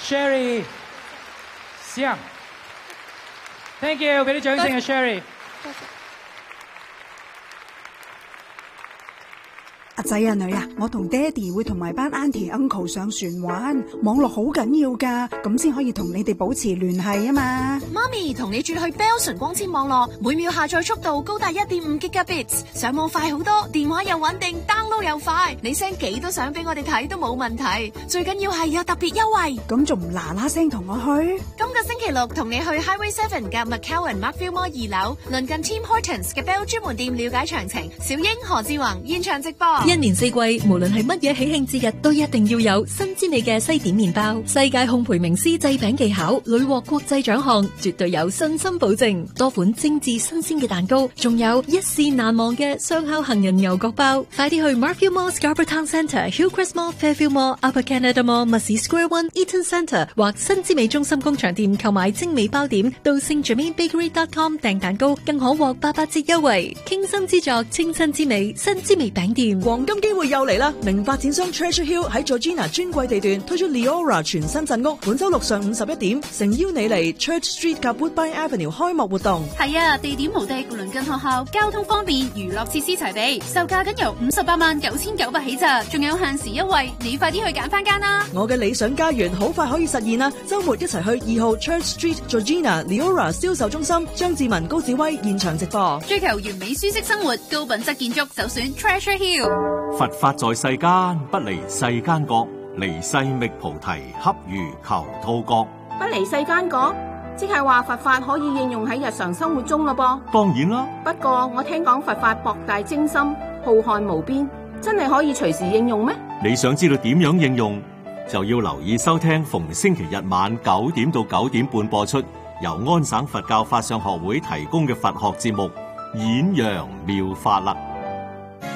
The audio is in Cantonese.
Sherry Siang。Thank you， 俾啲掌聲啊 Sherry。 阿仔啊女啊，我同爹哋會同埋班 auntie uncle 上船玩，網絡好緊要噶，咁先可以同你哋保持聯繫啊嘛。 媽咪同你轉去 Bell 純光纖網絡，每秒下載速度高達 1.5 Gigabits， 上網快好多，電話又穩定 ，download 又快，你 send 幾多相俾我哋睇都冇問題，最緊要係有特別優惠。 咁仲唔嗱嗱聲同我去？ 今個星期六同你去 Highway 7嘅 McCowan Markville Mall 2樓，鄰近 Tim Hortons 嘅 Bell 專門店了解詳情。小英、何志宏現場直播。 一年四季，無論係乜嘢喜慶節日，都一定要有新滋味嘅西點麵包。世界烘焙名師製餅技巧，屢獲國際獎項，絕對有信心保證。多款精緻新鮮嘅蛋糕，仲有一試難忘嘅雙烤杏仁牛角包。快啲去 Markville Mall Scarborough Town Centre、Hillcrest Mall、Fairfield Mall、Upper Canada Mall、Mussey Square One、Eaton Centre 或新滋味中心工場店購買精美包點，到 SaintGermainBakery.com 訂蛋糕，更可獲88折優惠。傾心之作，清新之美，新滋味餅店。 黃金機會又嚟啦！名發展商 Treasure Hill 喺 Georgina 專櫃地段推出 Leora 全新鎮屋，本周六上午11點，誠邀你嚟 Church Street 及 Woodbine Avenue 開幕活動。 係啊，地點無敵，鄰近學校，交通方便，娛樂設施齊備，售價僅由589900起咋，仲有限時優惠，你快啲去揀翻間啦！ 我嘅理想家園好快可以實現啦！周末一齊去2號 Church Street Georgina Leora 銷售中心，張志文、高子威現場直播。 追求完美舒適生活，高品質建築就選 Treasure Hill。 佛法在世間，不離世間覺，離世覓菩提，恰如求兔角。 不離世間覺，即係話佛法可以應用喺日常生活中咯噃。 當然啦， 不過我聽講佛法博大精深，浩瀚無邊，真係可以隨時應用咩？ 你想知道點樣應用，就要留意收聽逢星期日晚9點到9點半播出，由安省佛教法相學會提供嘅佛學節目《演揚妙法》啦。